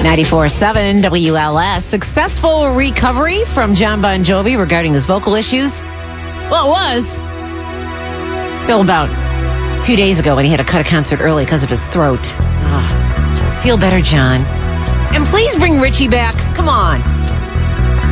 94.7 WLS. Successful recovery from John Bon Jovi regarding his vocal issues. Well, it was. Till about a few days ago when he had to cut a concert early because of his throat. Feel better, John. And please bring Richie back. Come on.